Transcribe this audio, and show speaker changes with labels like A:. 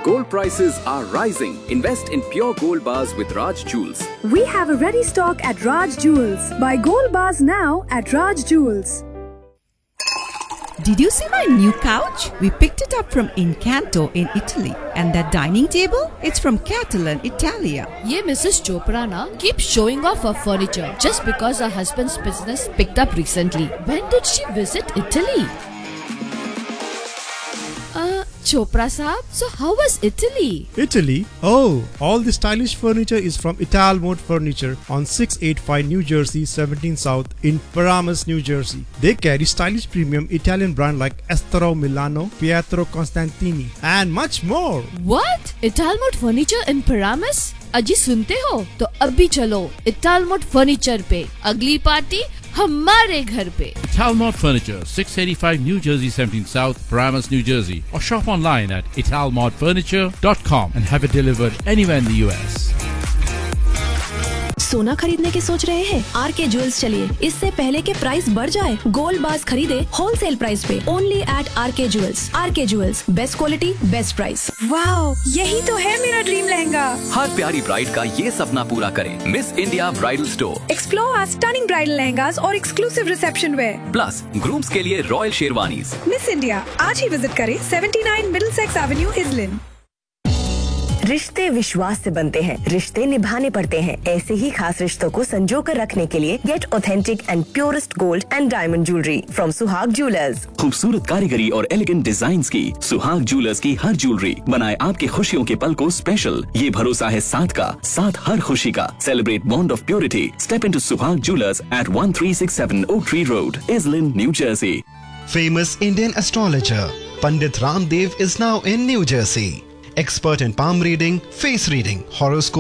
A: Gold prices are rising. Invest in pure gold bars with Raj Jewels.
B: We have a ready stock at Raj Jewels. Buy gold bars now at Raj Jewels.
C: Did you see my new couch? We picked it up from Incanto in Italy. And that dining table? It's from Catalan, Italia.
D: Ye Mrs. Chopra na keeps showing off her furniture just because her husband's business picked up recently. When did she visit Italy? Chopra Saab, so how was Italy?
E: Italy? Oh, all the stylish furniture is from Ital Mode Furniture on 685 New Jersey, 17 South in Paramus, New Jersey. They carry stylish premium Italian brand like Estero Milano, Pietro Costantini and much more.
D: What? Italmod Furniture in Paramus? अजी सुनते हो तो अभी चलो इटालमोड furniture पे अगली party हमारे घर पे
F: Italmod Furniture, 685 New Jersey 17 South, Paramus, New Jersey, or shop online at italmodfurniture.com and have it delivered anywhere in the US.
G: सोना खरीदने की सोच रहे हैं? आरके ज्वेल्स चलिए, इससे पहले के प्राइस बढ़ जाए। गोल्ड बार्स खरीदे होलसेल प्राइस पे only eight R K jewels. R K jewels, best quality best price.
B: Wow, यही तो है मेरा ड्रीम लहंगा।
A: हर प्यारी ब्राइड का ये सपना पूरा करें। Miss India bridal store.
B: Explore our stunning bridal lehengas और exclusive reception where.
A: Plus grooms के लिए रॉयल शेरवानीज।
B: मिस इंडिया आज ही विजिट करें 79 मिडलसेक्स एवेन्यू इजलिन।
H: रिश्ते विश्वास से बनते हैं, रिश्ते निभाने पड़ते हैं। ऐसे ही खास रिश्तों को संजो कर रखने के लिए gate authentic and purest gold and diamond jewellery from सुहाग ज्वेलर्स।
I: खूबसूरत कारीगरी और एलिगेंट डिजाइन्स की सुहाग ज्वेलर्स की हर ज्वेलरी बनाए आपके खुशियों के पल को स्पेशल। ये भरोसा है साथ का, साथ हर खुशी का। Celebrate bond of purity. Step into सुहाग jewellers eight 1367 Oak Tree Road, Islin, New Jersey.
J: Famous Indian astrologer Pandit Ramdev is now in New Jersey. Expert in palm reading, face reading, horoscope